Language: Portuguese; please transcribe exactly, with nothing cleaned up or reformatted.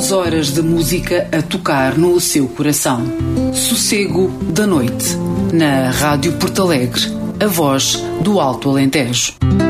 Duas horas de música a tocar no seu coração. Sossego da Noite, na Rádio Porto Alegre, a voz do Alto Alentejo.